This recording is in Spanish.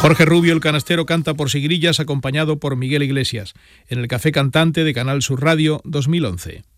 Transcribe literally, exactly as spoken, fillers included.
Jorge Rubio, el canastero, canta por Sigrillas acompañado por Miguel Iglesias, en el Café Cantante de Canal Sur Radio dos mil once.